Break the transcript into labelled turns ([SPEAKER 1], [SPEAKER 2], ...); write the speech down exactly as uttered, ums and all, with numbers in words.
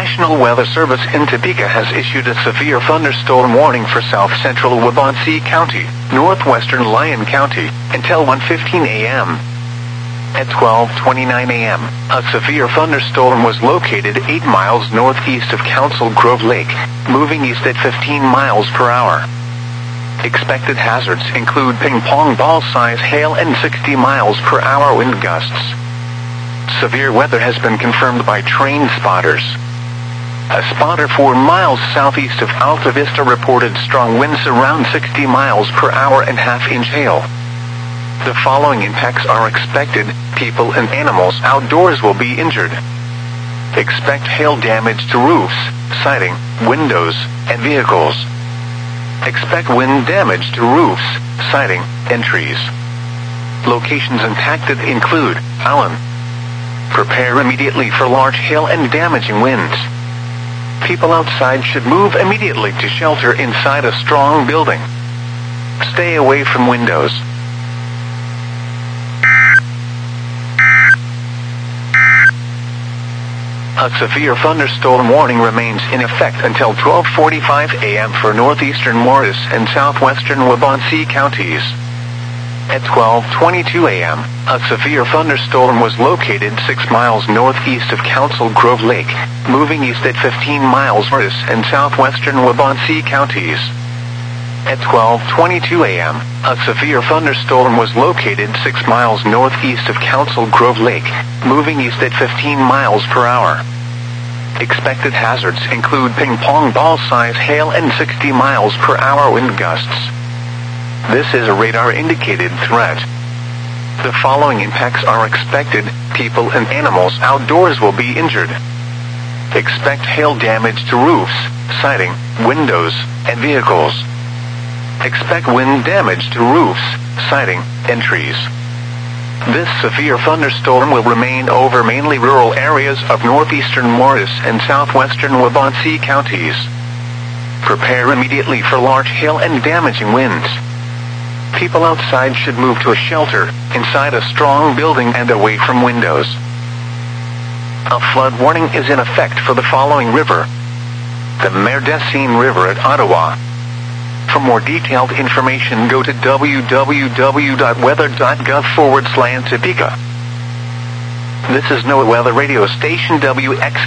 [SPEAKER 1] National Weather Service in Topeka has issued a severe thunderstorm warning for south-central Waubonsee County, northwestern Lyon County, until one fifteen a m At twelve twenty-nine a m, a severe thunderstorm was located eight miles northeast of Council Grove Lake, moving east at fifteen miles per hour. Expected hazards include ping-pong ball-size hail and sixty miles per hour wind gusts. Severe weather has been confirmed by train spotters. A spotter four miles southeast of Alta Vista reported strong winds around sixty miles per hour and half-inch hail. The following impacts are expected: people and animals outdoors will be injured. Expect hail damage to roofs, siding, windows, and vehicles. Expect wind damage to roofs, siding, and trees. Locations impacted include Allen. Prepare immediately for large hail and damaging winds. People outside should move immediately to shelter inside a strong building. Stay away from windows. A severe thunderstorm warning remains in effect until twelve forty-five a m for northeastern Morris and southwestern Waubonsee counties. At twelve twenty-two a m, a severe thunderstorm was located six miles northeast of Council Grove Lake, moving east at fifteen miles Morris and southwestern Waubonsee counties. At twelve twenty-two a m, a severe thunderstorm was located six miles northeast of Council Grove Lake, moving east at fifteen miles per hour. Expected hazards include ping-pong ball-size hail and sixty miles per hour wind gusts. This is a radar-indicated threat. The following impacts are expected: people and animals outdoors will be injured. Expect hail damage to roofs, siding, windows, and vehicles. Expect wind damage to roofs, siding, and trees. This severe thunderstorm will remain over mainly rural areas of northeastern Morris and southwestern Waubonsee counties. Prepare immediately for large hail and damaging winds. People outside should move to a shelter, inside a strong building and away from windows. A flood warning is in effect for the following river: the Merdessine River at Ottawa. For more detailed information, go to w w w dot weather dot gov forward slash Topeka. This is NOAA Weather Radio Station W X